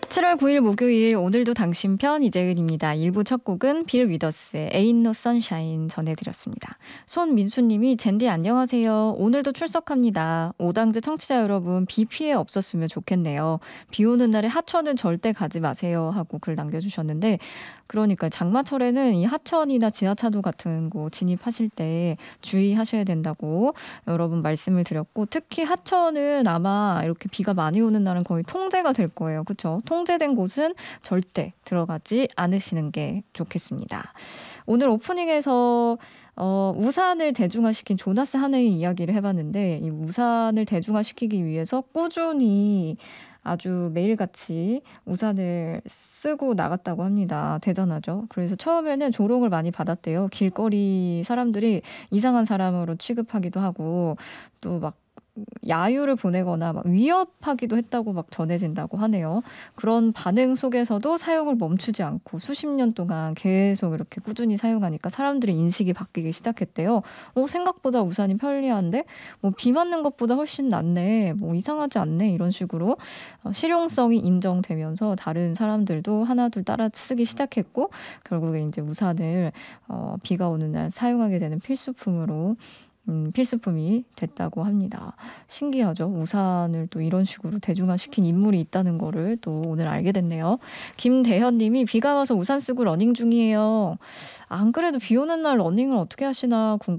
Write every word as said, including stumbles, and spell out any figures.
칠월 구일 목요일 오늘도 당신 편 이재은입니다. 일 부 첫 곡은 빌 위더스의 Ain't No Sunshine 전해드렸습니다. 손민수님이 젠디 안녕하세요. 오늘도 출석합니다. 오당제 청취자 여러분 비 피해 없었으면 좋겠네요. 비 오는 날에 하천은 절대 가지 마세요 하고 글 남겨주셨는데 그러니까 장마철에는 이 하천이나 지하차도 같은 곳 진입하실 때 주의하셔야 된다고 여러분 말씀을 드렸고 특히 하천은 아마 이렇게 비가 많이 오는 날은 거의 통제가 될 거예요. 그렇죠? 통제된 곳은 절대 들어가지 않으시는 게 좋겠습니다. 오늘 오프닝에서 어, 우산을 대중화시킨 조나스 하네의 이야기를 해봤는데 이 우산을 대중화시키기 위해서 꾸준히 아주 매일같이 우산을 쓰고 나갔다고 합니다. 대단하죠. 그래서 처음에는 조롱을 많이 받았대요. 길거리 사람들이 이상한 사람으로 취급하기도 하고 또 막 야유를 보내거나 막 위협하기도 했다고 막 전해진다고 하네요. 그런 반응 속에서도 사용을 멈추지 않고 수십 년 동안 계속 이렇게 꾸준히 사용하니까 사람들의 인식이 바뀌기 시작했대요. 어, 생각보다 우산이 편리한데 뭐 비 맞는 것보다 훨씬 낫네. 뭐 이상하지 않네. 이런 식으로 어, 실용성이 인정되면서 다른 사람들도 하나둘 따라 쓰기 시작했고 결국에 이제 우산을 어, 비가 오는 날 사용하게 되는 필수품으로 음, 필수품이 됐다고 합니다. 신기하죠? 우산을 또 이런 식으로 대중화시킨 인물이 있다는 거를 또 오늘 알게 됐네요. 김대현 님이 비가 와서 우산 쓰고 러닝 중이에요. 안 그래도 비 오는 날 러닝을 어떻게 하시나 궁금해요.